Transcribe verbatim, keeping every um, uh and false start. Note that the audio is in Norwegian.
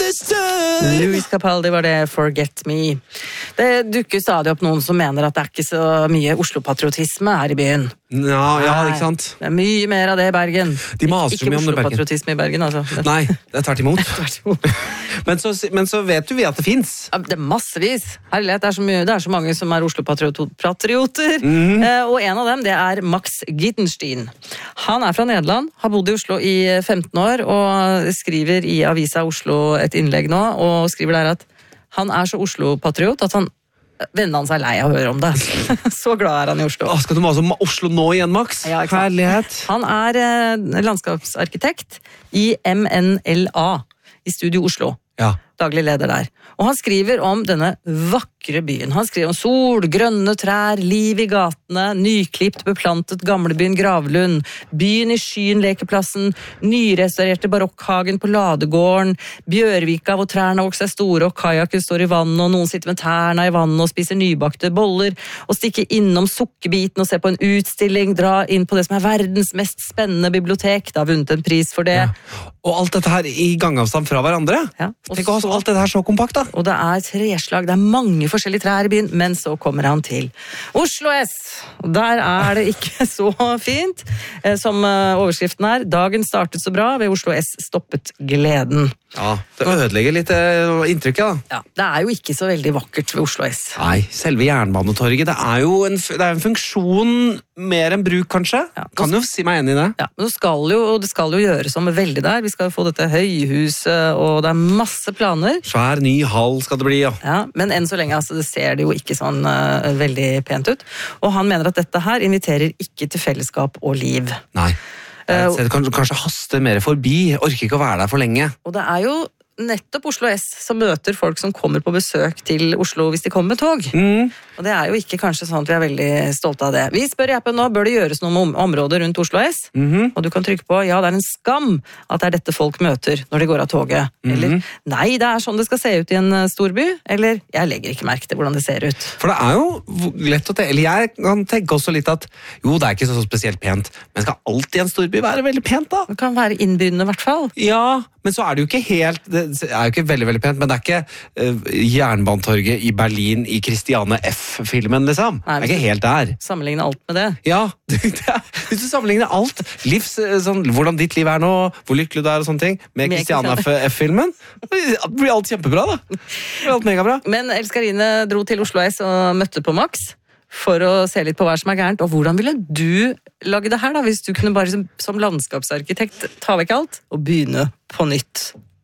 the sun. Louis Capaldi var det, Forget Me. Det dukker stadig opp noen som mener at det er ikke så mye Oslo-patriotisme her i byen. Ja, ja, ikke sant? Det er mye mer av det i Bergen. De maser så mye om det i Bergen. Ikke Oslo-patriotisme i Bergen, altså. Nei, det er tvert imot. Tvert imot. men, så, men så vet du vi at det finnes. Ja, det er massevis. Herlighet, det er så, mye, det er så mange som er Oslo-patrioter. Mm. Eh, og en av dem, det er Max Gittenstein. Han er fra Nederland, har bodd i Oslo i femten år, og skriver i Avisa Oslo et innlegg nå, og skriver der at han er så Oslo-patriot at han vennene hans er lei av å høre om det. Så glad er han i Oslo. Åh, skal du mase om Oslo nå igjen, Max? Ja, herlighet. Han er eh, landskapsarkitekt i M N L A i Studio Oslo. Ja. Daglig leder der. Og han skriver om denne vakre byen. Han skriver om sol, grønne trær, liv i gatene, nyklipt, beplantet gamlebyen Gravlund, byen i skyen lekeplassen, nyrestaurerte barokkhagen på Ladegården, Bjørvika hvor trærne vokser store og kajakken står i vannet, og noen sitter med tærne i vannet og spiser nybakte boller, og stikker innom sukkerbiten og ser på en utstilling, dra inn på det som er verdens mest spennende bibliotek. Det har vunnet en pris for det. Ja. Og alt dette her i gangavstand fra hverandre. Ja. Tenk å ha alt dette her så kompakt, da. Og det er treslag, det er mange forskjellige trær i byen, men så kommer han til Oslo S. Der er det ikke så fint. Som overskriften er, dagen startet så bra, ved Oslo S stoppet gleden. Ja, det ødelegger litt inntrykket, da. Ja, det er jo ikke så veldig vakkert ved Oslo S. Nei, selve Jernbanetorget, det er jo en, det er en funksjon mer enn bruk, kanskje. Ja, kan jo si meg enig i det. Ja, men det skal jo, det skal jo gjøres om veldig der. Vi skal få dette høyhuset, og det er masse planer. Svær ny hall skal det bli, ja. Ja, men enn så lenge, altså, det ser det jo ikke sånn uh, veldig pent ut. Og han mener at dette her inviterer ikke til fellesskap og liv. Nei. Det kan kanskje haste mer forbi, orker ikke å være der for lenge. Og det er jo nettopp Oslo S som møter folk som kommer på besøk til Oslo hvis de kommer med tog. Mm. Og det er jo ikke kanskje sånn at vi er veldig stolte av det. Vi spør i appen nå, bør det gjøres noe med området rundt Oslo S? Mm-hmm. Og du kan trykke på, ja, det er en skam at det er dette folk møter når de går av toget. Mm-hmm. Eller, nei, det er sånn det skal se ut i en storby. Eller, jeg legger ikke merke til hvordan det ser ut. For det er jo lett å tenke, eller jeg kan tenke også litt at, jo, det er ikke så spesielt pent, men skal alltid en storby være veldig pent, da? Det kan være innbydende i hvert fall. Ja, men så er det jo ikke helt, det er jo ikke veldig, veldig pent, men det er ikke uh, Jernbanetorget i Berlin i Christiane F-filmen, liksom. Nei, det er ikke helt der. Sammenligne alt med det. Ja, det er, hvis du sammenligner alt, livs, sånn, hvordan ditt liv er nå, hvor lykkelig du er og sånne ting, med, med Christiane F-filmen, det blir alt kjempebra, da. Det blir alt megabra. Men Elskarine dro til Oslo S og møtte på Max for å se litt på hva som er gærent, og hvordan ville du lage det her da, hvis du kunne bare som, som landskapsarkitekt ta vekk alt og begynne på nytt?